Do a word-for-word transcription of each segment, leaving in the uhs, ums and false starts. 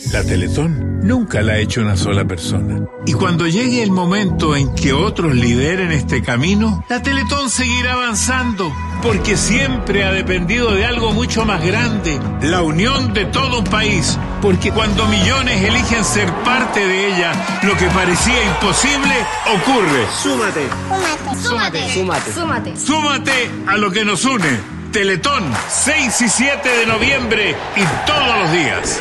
La Teletón nunca la ha hecho una sola persona. Y cuando llegue el momento en que otros lideren este camino, la Teletón seguirá avanzando, porque siempre ha dependido de algo mucho más grande, la unión de todo un país. Porque cuando millones eligen ser parte de ella, lo que parecía imposible ocurre. Súmate. Súmate. Súmate. Súmate. Súmate a lo que nos une. Teletón, seis y siete de noviembre y todos los días.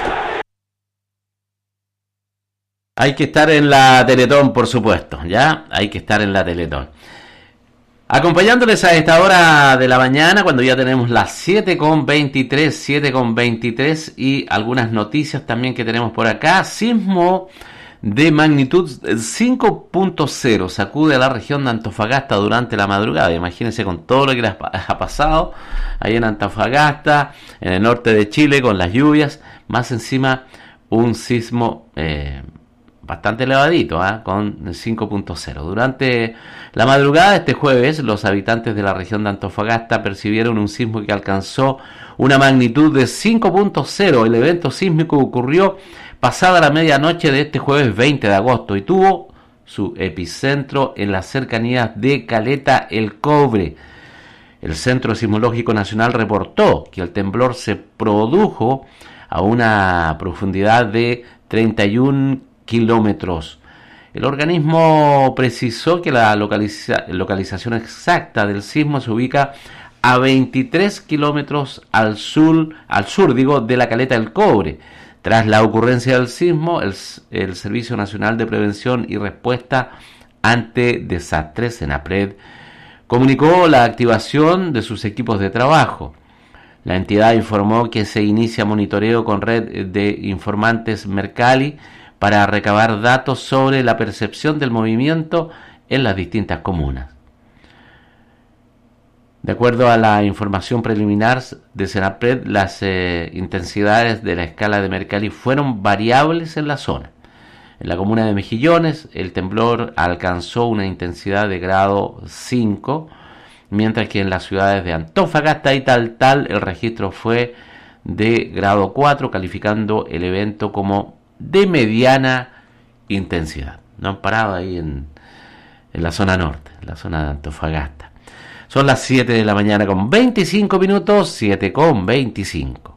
Hay que estar en la Teletón, por supuesto, ¿ya? Hay que estar en la Teletón. Acompañándoles a esta hora de la mañana, cuando ya tenemos las siete con veintitrés, siete con veintitrés, y algunas noticias también que tenemos por acá. Sismo de magnitud cinco punto cero sacude a la región de Antofagasta durante la madrugada. Imagínense con todo lo que les ha pasado ahí en Antofagasta, en el norte de Chile, con las lluvias, más encima un sismo eh, bastante elevadito, ¿eh? Con cinco punto cero. Durante la madrugada de este jueves, los habitantes de la región de Antofagasta percibieron un sismo que alcanzó una magnitud de cinco punto cero. El evento sísmico ocurrió pasada la medianoche de este jueves veinte de agosto y tuvo su epicentro en las cercanías de Caleta El Cobre. El Centro Sismológico Nacional reportó que el temblor se produjo a una profundidad de treinta y un kilómetros. El organismo precisó que la localiza- localización exacta del sismo se ubica a veintitrés kilómetros al sur, al sur digo, de la Caleta del Cobre. Tras la ocurrencia del sismo, el, el Servicio Nacional de Prevención y Respuesta ante Desastres, SENAPRED, comunicó la activación de sus equipos de trabajo. La entidad informó que se inicia monitoreo con red de informantes Mercalli para recabar datos sobre la percepción del movimiento en las distintas comunas. De acuerdo a la información preliminar de SENAPRED, las eh, intensidades de la escala de Mercalli fueron variables en la zona. En la comuna de Mejillones, el temblor alcanzó una intensidad de grado cinco, mientras que en las ciudades de Antofagasta y Taltal el registro fue de grado cuatro, calificando el evento como de mediana intensidad. No han parado ahí en, en la zona norte, en la zona de Antofagasta. Son las siete de la mañana con veinticinco minutos, siete con veinticinco.